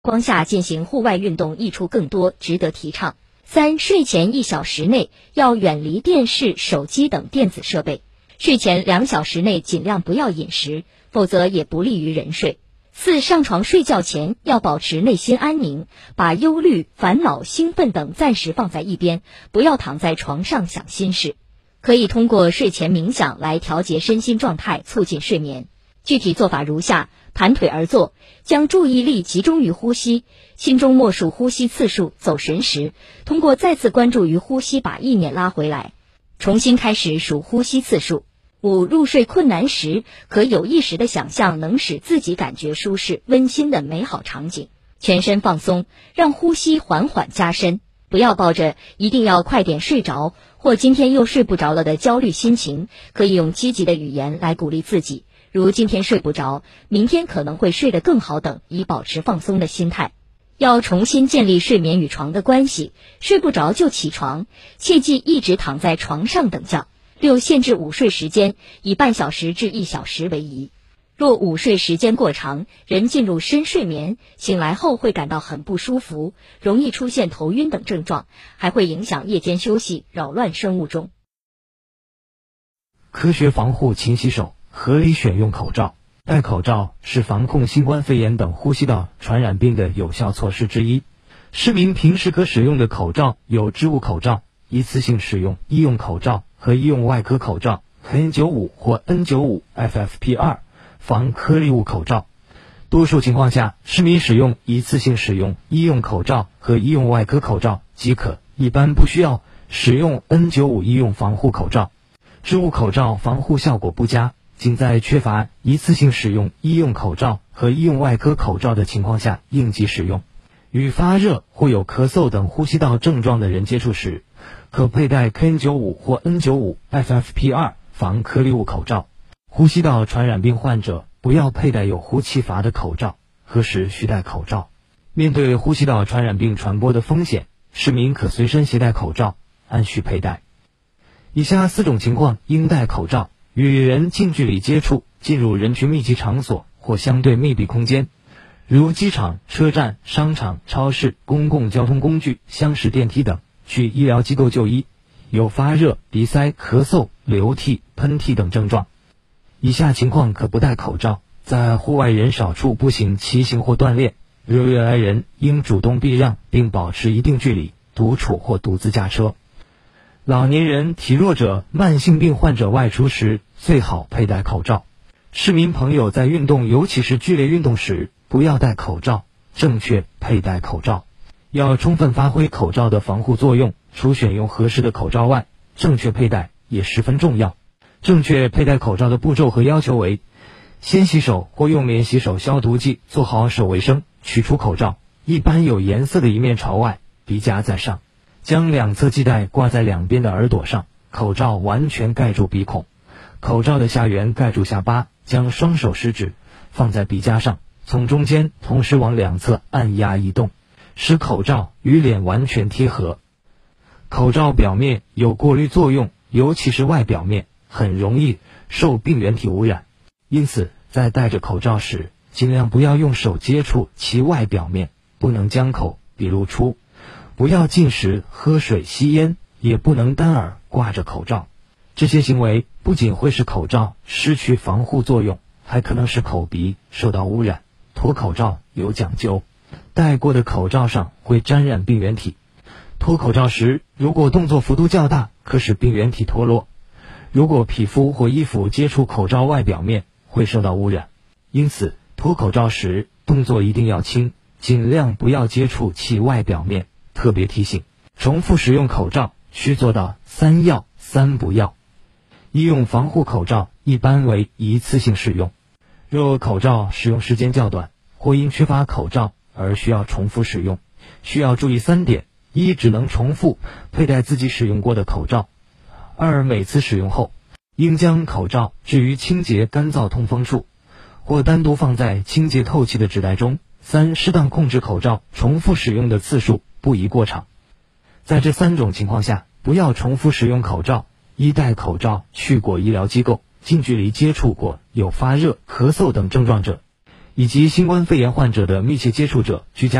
光下进行户外运动益处更多，值得提倡。3、睡前1小时内要远离电视、手机等电子设备。睡前2小时内尽量不要饮食，否则也不利于人睡。4、上床睡觉前要保持内心安宁，把忧虑、烦恼、兴奋等暂时放在一边，不要躺在床上想心事。可以通过睡前冥想来调节身心状态，促进睡眠。具体做法如下：盘腿而坐，将注意力集中于呼吸，心中默数呼吸次数，走神时，通过再次关注于呼吸把意念拉回来，重新开始数呼吸次数。5、入睡困难时，可有意识地想象能使自己感觉舒适、温馨的美好场景，全身放松，让呼吸缓缓加深。不要抱着一定要快点睡着或今天又睡不着了的焦虑心情，可以用积极的语言来鼓励自己，如今天睡不着，明天可能会睡得更好等，以保持放松的心态。要重新建立睡眠与床的关系，睡不着就起床，切忌一直躺在床上等觉。6、限制午睡时间，以半小时至1小时为宜。若午睡时间过长，人进入深睡眠，醒来后会感到很不舒服，容易出现头晕等症状，还会影响夜间休息，扰乱生物钟。 科学防护勤洗手，合理选用口罩。戴口罩是防控新冠肺炎等呼吸道传染病的有效措施之一。市民平时可使用的口罩有织物口罩、一次性使用医用口罩和医用外科口罩、N95 或 N95 FFP2 防颗粒物口罩。多数情况下，市民使用一次性使用医用口罩和医用外科口罩即可，一般不需要使用 N95 医用防护口罩。织物口罩防护效果不佳，仅在缺乏一次性使用医用口罩和医用外科口罩的情况下应急使用。与发热或有咳嗽等呼吸道症状的人接触时，可佩戴 KN95 或 N95 FFP2 防颗粒物口罩。呼吸道传染病患者不要佩戴有呼气阀的口罩，何时需戴口罩？面对呼吸道传染病传播的风险，市民可随身携带口罩，按需佩戴。以下4种情况应戴口罩：与人近距离接触，进入人群密集场所或相对密闭空间，如机场、车站、商场、超市、公共交通工具、厢式电梯等；去医疗机构就医，有发热、鼻塞、咳嗽、流涕、喷嚏等症状。以下情况可不戴口罩：在户外人少处步行、骑行或锻炼，若遇来人应主动避让并保持一定距离，独处或独自驾车。老年人、体弱者、慢性病患者外出时最好佩戴口罩。市民朋友在运动，尤其是剧烈运动时，不要戴口罩，正确佩戴口罩。要充分发挥口罩的防护作用，除选用合适的口罩外，正确佩戴也十分重要。正确佩戴口罩的步骤和要求为：先洗手或用免洗手消毒剂做好手卫生，取出口罩，一般有颜色的一面朝外，鼻夹在上，将两侧系带挂在两边的耳朵上，口罩完全盖住鼻孔，口罩的下缘盖住下巴，将双手食指放在鼻夹上，从中间同时往两侧按压移动，使口罩与脸完全贴合。口罩表面有过滤作用，尤其是外表面很容易受病原体污染，因此在戴着口罩时，尽量不要用手接触其外表面，不能将口比如出，不要进食、喝水、吸烟，也不能单耳挂着口罩。这些行为不仅会使口罩失去防护作用，还可能使口鼻受到污染。脱口罩有讲究，戴过的口罩上会沾染病原体，脱口罩时如果动作幅度较大，可使病原体脱落。如果皮肤或衣服接触口罩外表面，会受到污染。因此脱口罩时动作一定要轻，尽量不要接触其外表面。特别提醒，重复使用口罩需做到3要3不要。医用防护口罩一般为一次性使用，若口罩使用时间较短，或因缺乏口罩而需要重复使用，需要注意3点：一、只能重复佩戴自己使用过的口罩；二、每次使用后，应将口罩置于清洁干燥通风处，或单独放在清洁透气的纸袋中；三、适当控制口罩重复使用的次数，不宜过长。在这3种情况下，不要重复使用口罩。一、戴口罩去过医疗机构，近距离接触过有发热、咳嗽等症状者， 以及新冠肺炎患者的密切接触者居家